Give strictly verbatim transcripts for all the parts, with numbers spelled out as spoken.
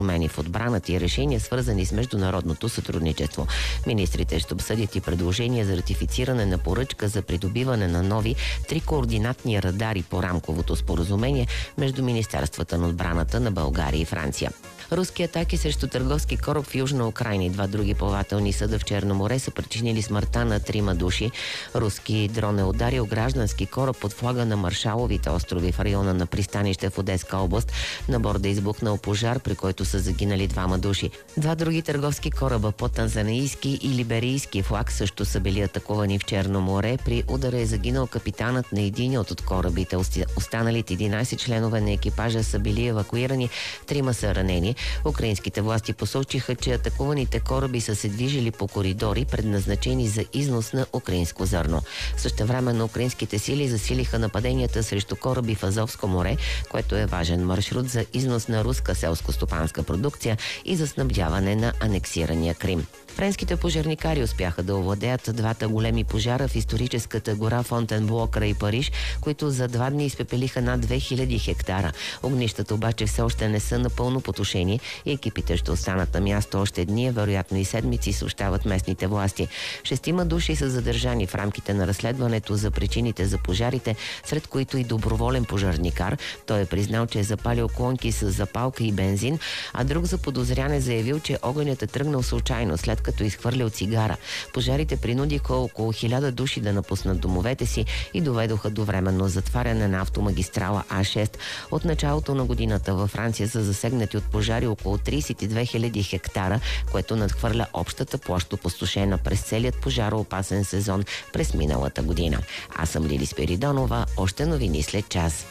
промени в отбраната и решения, свързани с международното сътрудничество. Министрите ще обсъдят и предложения за ратифициране на поръчка за придобиване на нови три координатни радари по рамковото споразумение между Министерствата на отбраната на България и Франция. Руски атаки срещу търговски кораб в Южна Украйна и два други плавателни съда в Черно море са причинили смъртта на трима души. Руски дрон е ударил граждански кораб под флага на Маршаловите острови в района на пристанище в Одеска област. На борда е избухнал пожар, при който са загинали двама души. Два други търговски кораба под танзанийски и либерийски флаг също са били атакувани в Черно море. При удара е загинал капитанът на един от корабите. Останалите единайсет членове на екипажа са били евакуирани, трима са ранени. Украинските власти посочиха, че атакуваните кораби са се движили по коридори, предназначени за износ на украинско зърно. Същевременно украинските сили засилиха нападенията срещу кораби в Азовско море, което е важен маршрут за износ на руска селско-стопанска продукция и за снабдяване на анексирания Крим. Френските пожарникари успяха да овладеят двата големи пожара в историческата гора Фонтенбло край Париж, които за два дни изпепелиха над две хиляди хектара. Огнищата обаче все още не са напълно потушени и екипите ще останат на място още дни, вероятно и седмици, съобщават местните власти. Шестима души са задържани в рамките на разследването за причините за пожарите, сред които и доброволен пожарникар. Той е признал, че е запалил клонки с запалка и бензин, а друг заподозрян е заявил, че огънят е тръгнал случайно, след като изхвърлял цигара. Пожарите принудиха около хиляда души да напуснат домовете си и доведоха до временно затваряне на автомагистрала А шест. От началото на годината във Франция са засегнати от пожари около трийсет и две хиляди хектара, което надхвърля общата площ опустошена през целият пожароопасен сезон през миналата година. Аз съм Лили Спиридонова. Още новини след час.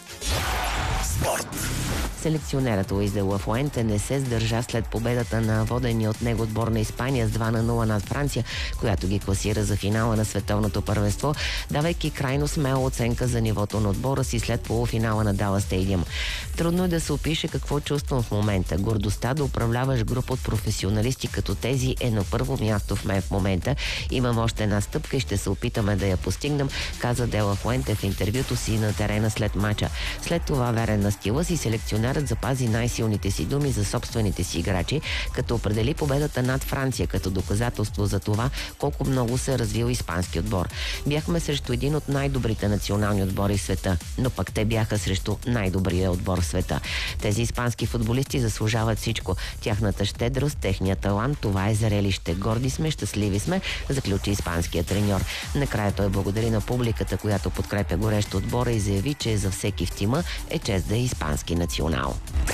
Спорт. Селекционерът Луис де ла Фуенте не се сдържа след победата на водения от него отбор на Испания с два на нула над Франция, която ги класира за финала на световното първенство, давайки крайно смела оценка за нивото на отбора си след полуфинала на Далас Стадиум. Трудно е да се опише какво чувствам в момента. Гордостта да управляваш група от професионалисти като тези е на първо място в мен в момента. Имам още една стъпка и ще се опитаме да я постигнем, каза де ла Фуенте в интервюто си на терена след мача. След това, верен на стила си, селекционерът запази най-силните си думи за собствените си играчи, като определи победата над Франция като доказателство за това колко много се е развил испански отбор. Бяхме срещу един от най-добрите национални отбори в света, но пък те бяха срещу най-добрия отбор в света. Тези испански футболисти заслужават всичко. Тяхната щедрост, техния талант, това е зрелище. Горди сме, щастливи сме, заключи испанският треньор. Накрая той благодари на публиката, която подкрепя горещо отбора и заяви, че за всеки в тима е чест да е испански национал.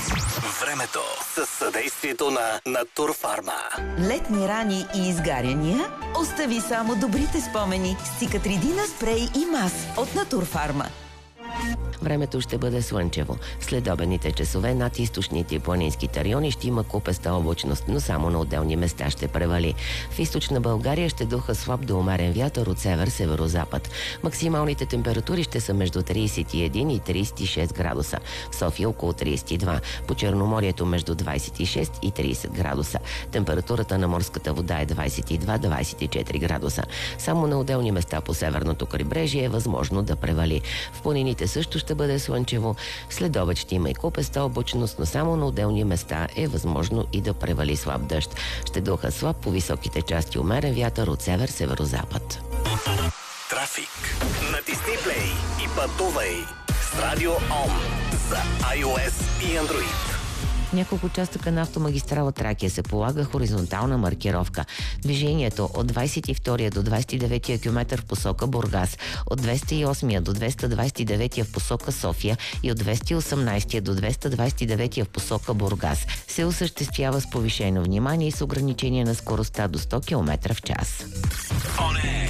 Времето със съдействието на Натурфарма. Летни рани и изгаряния? Остави само добрите спомени с Цикатридина спрей и мас от Натурфарма. Времето ще бъде слънчево. След обедните часове над източните и планинските райони ще има купеста облачност, но само на отделни места ще превали. В източна България ще духа слаб до умерен вятър от север-северозапад. Максималните температури ще са между трийсет и един и трийсет и шест градуса. В София около трийсет и два. По Черноморието между двайсет и шест и трийсет градуса. Температурата на морската вода е двайсет и два до двайсет и четири градуса. Само на отделни места по северното крайбрежие е възможно да превали. В планините също ще бъде слънчево. След обед ще има и купеста облачност, но само на отделни места е възможно и да превали слаб дъжд. Ще духа слаб по високите части умерен вятър от север-северозапад. Трафик. Натисни плей и пътувай с Радио Ом за iOS и Android. Няколко участъка на автомагистрала Тракия се полага хоризонтална маркировка. Движението от двайсет и втория до двайсет и деветия километър в посока Бургас, от двеста и осмия до двеста двайсет и деветия в посока София и от двеста и осемнайсетия до двеста двайсет и деветия в посока Бургас се осъществява с повишено внимание и с ограничение на скоростта до сто километра в час.